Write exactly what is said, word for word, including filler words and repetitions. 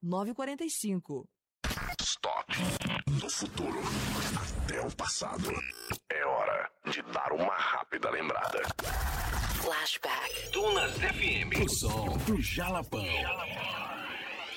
nove quatro cinco. Stop. Do futuro até o passado. É hora de dar uma rápida lembrada. Flashback. Dunas F M. O som do Jalapão. Jalapão.